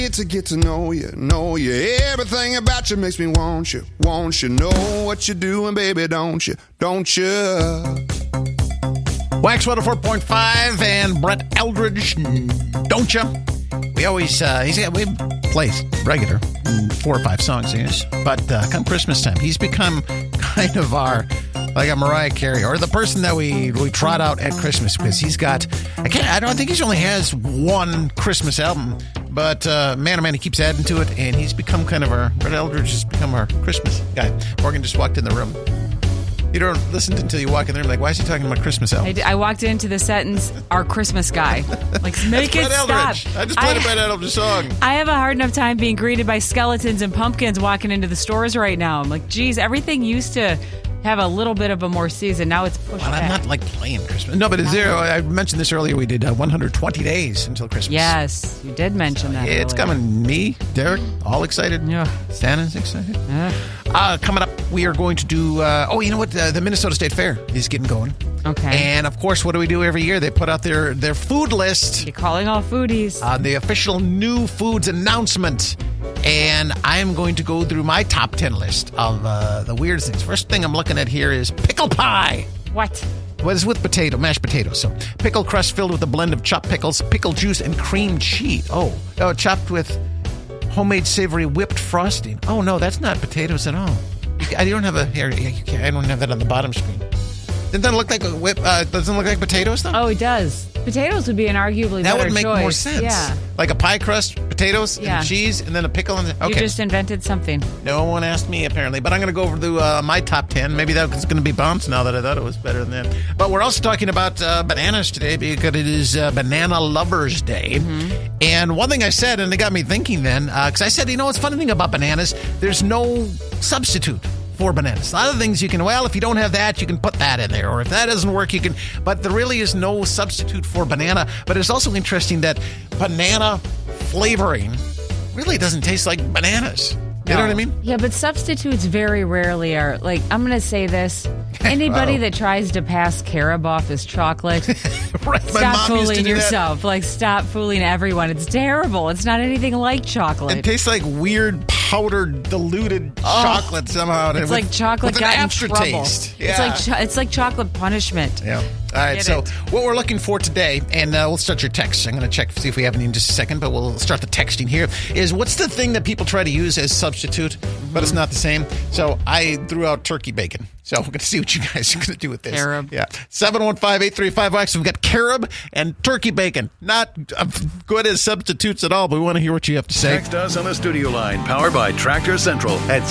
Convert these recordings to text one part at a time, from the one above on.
get to know you, Everything about you makes me want you, know what you're doing, baby, don't you? Wax 104.5 and Brett Eldridge, don't you? We always, we play regular 4 or 5 songs, yes. But come Christmas time, he's become kind of our, like a Mariah Carey, or the person that we trot out at Christmas, because he's got, I don't think he only has one Christmas album, but man, he keeps adding to it, and he's become kind of Brett Eldridge has become our Christmas guy. Morgan just walked in the room. You don't listen until you walk in there and like, why is he talking about Christmas albums? I walked into the sentence, our Christmas guy. Like, make it stop. I just played a Brett Eldridge song. I have a hard enough time being greeted by skeletons and pumpkins walking into the stores right now. I'm like, geez, everything used to have a little bit of a more season. Now it's pushed back. I'm not like playing Christmas. No, but I mentioned this earlier. We did 120 days until Christmas. Yes, you did mention that. It's coming. Me, Derek, all excited. Yeah. Santa's excited. Yeah. Coming up, we are going to do, you know what? The Minnesota State Fair is getting going. Okay. And, of course, what do we do every year? They put out their food list. You're calling all foodies. The official new foods announcement. And I am going to go through my top 10 list of the weirdest things. First thing I'm looking at here is pickle pie. What? Well, it's with mashed potatoes. So pickle crust filled with a blend of chopped pickles, pickle juice, and cream cheese. Oh, chopped with homemade savory whipped frosting. Oh, no, that's not potatoes at all. I don't have I don't have that on the bottom screen. Doesn't that look like doesn't look like potatoes, though? Oh, it does. Potatoes would be an arguably that better would make choice. More sense. Yeah. Like a pie crust, potatoes, and cheese, and then a pickle. Okay. You just invented something. No one asked me, apparently. But I'm going to go over to my top 10. Maybe that's going to be bounced now that I thought it was better than that. But we're also talking about bananas today because it is Banana Lovers Day. Mm-hmm. And one thing I said, and it got me thinking then, because I said, what's the funny thing about bananas? There's no substitute for bananas. A lot of things you can, if you don't have that, you can put that in there. Or if that doesn't work, you can, but there really is no substitute for banana. But it's also interesting that banana flavoring really doesn't taste like bananas. You know what I mean? Yeah, but substitutes very rarely are, like, I'm going to say this. Anybody that tries to pass carob off as chocolate, right, stop fooling yourself. Like, stop fooling everyone. It's terrible. It's not anything like chocolate. It tastes like weird powdered, diluted chocolate somehow. It's like chocolate got in trouble. Yeah. It's like chocolate punishment. Yeah. All right, so what we're looking for today, and we'll start your text. I'm going to check, see if we have any in just a second, but we'll start the texting here, is what's the thing that people try to use as substitute, but it's not the same? So I threw out turkey bacon. So we're going to see what you guys are going to do with this. Carob. Yeah. 715-835-WAX. We've got carob and turkey bacon. Not good as substitutes at all, but we want to hear what you have to say. Text us on the studio line, powered by Tractor Central at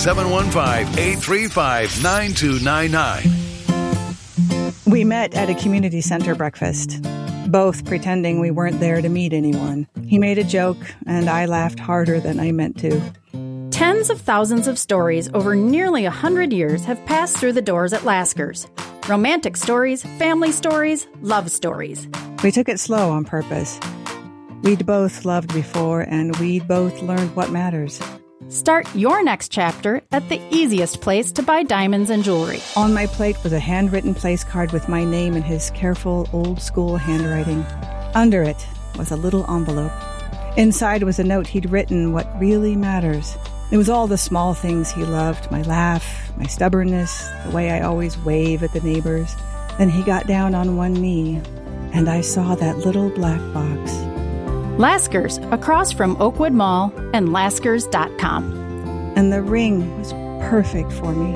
715-835-9299. We met at a community center breakfast, both pretending we weren't there to meet anyone. He made a joke, and I laughed harder than I meant to. Tens of thousands of stories over nearly 100 years have passed through the doors at Lasker's. Romantic stories, family stories, love stories. We took it slow on purpose. We'd both loved before, and we'd both learned what matters. Start your next chapter at the easiest place to buy diamonds and jewelry. On my plate was a handwritten place card with my name in his careful, old-school handwriting. Under it was a little envelope. Inside was a note he'd written what really matters. It was all the small things he loved, my laugh, my stubbornness, the way I always wave at the neighbors. Then he got down on one knee, and I saw that little black box. Lasker's, across from Oakwood Mall and Laskers.com. And the ring was perfect for me.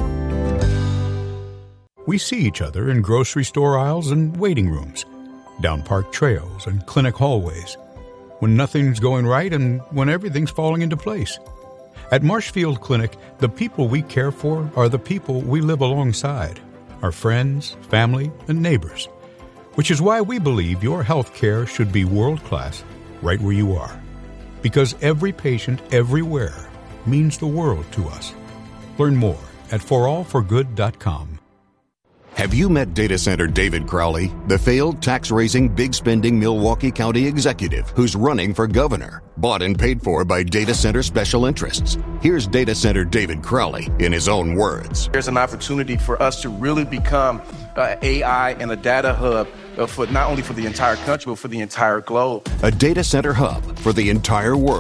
We see each other in grocery store aisles and waiting rooms, down park trails and clinic hallways, when nothing's going right and when everything's falling into place. At Marshfield Clinic, the people we care for are the people we live alongside, our friends, family, and neighbors, which is why we believe your health care should be world-class right where you are. Because every patient everywhere means the world to us. Learn more at forallforgood.com. Have you met data center David Crowley, the failed tax-raising, big-spending Milwaukee County executive who's running for governor, bought and paid for by data center special interests? Here's data center David Crowley in his own words. There's an opportunity for us to really become AI and a data hub for not only for the entire country, but for the entire globe. A data center hub for the entire world.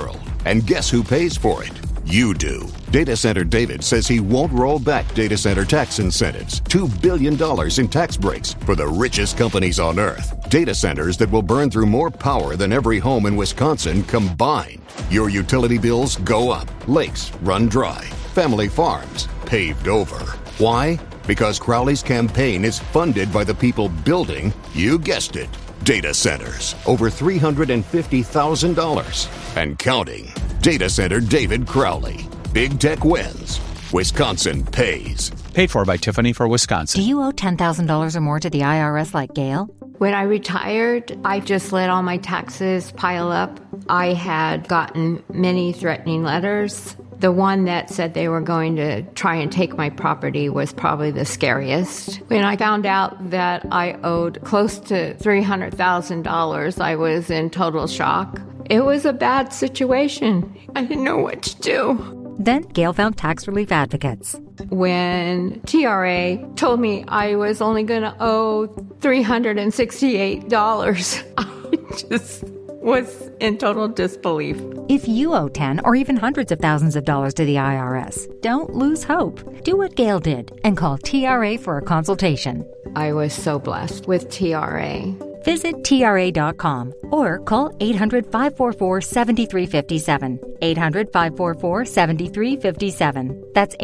And guess who pays for it? You do. Data Center David says he won't roll back data center tax incentives. $2 billion in tax breaks for the richest companies on earth. Data centers that will burn through more power than every home in Wisconsin combined. Your utility bills go up. Lakes run dry. Family farms paved over. Why? Because Crowley's campaign is funded by the people building, you guessed it, data centers. Over $350,000 and counting. Data Center David Crowley. Big tech wins. Wisconsin pays. Paid for by Tiffany for Wisconsin. Do you owe $10,000 or more to the IRS like Gail? When I retired, I just let all my taxes pile up. I had gotten many threatening letters. The one that said they were going to try and take my property was probably the scariest. When I found out that I owed close to $300,000, I was in total shock. It was a bad situation. I didn't know what to do. Then Gail found tax relief advocates. When TRA told me I was only going to owe $368, I just was in total disbelief. If you owe 10 or even hundreds of thousands of dollars to the IRS, don't lose hope. Do what Gail did and call TRA for a consultation. I was so blessed with TRA. Visit TRA.com or call 800-544-7357. 800-544-7357. That's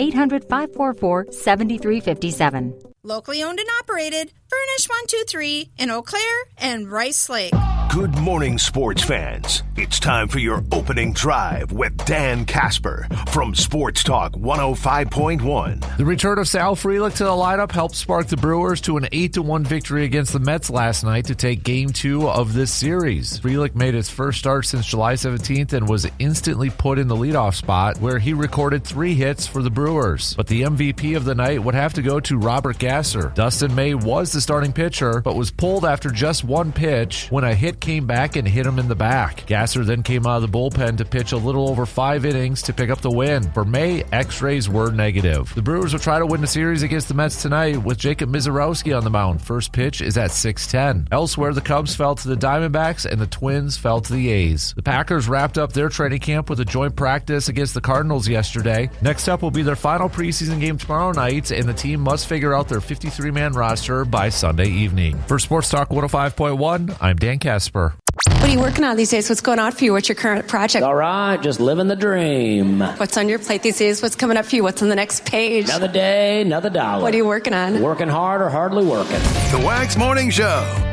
800-544-7357. Locally owned and operated, Furnish 123 in Eau Claire and Rice Lake. Good morning, sports fans. It's time for your opening drive with Dan Casper from Sports Talk 105.1. The return of Sal Frelick to the lineup helped spark the Brewers to an 8-1 victory against the Mets last night to take Game 2 of this series. Frelick made his first start since July 17th and was instantly put in the leadoff spot, where he recorded 3 hits for the Brewers. But the MVP of the night would have to go to Robert Gasser. Dustin May was the starting pitcher, but was pulled after just one pitch when a hit came back and hit him in the back. Gasser then came out of the bullpen to pitch a little over 5 innings to pick up the win. For May, X-rays were negative. The Brewers will try to win the series against the Mets tonight with Jacob Misiorowski on the mound. First pitch is at 6:10. Elsewhere, the Cubs fell to the Diamondbacks and the Twins fell to the A's. The Packers wrapped up their training camp with a joint practice against the Cardinals yesterday. Next up will be their final preseason game tomorrow night, and the team must figure out their 53-man roster by Sunday evening. For Sports Talk 105.1, I'm Dan Casper. What are you working on these days? What's going on for you? What's your current project? All right, just living the dream. What's on your plate these days? What's coming up for you? What's on the next page? Another day, another dollar. What are you working on? Working hard or hardly working. The Wax Morning Show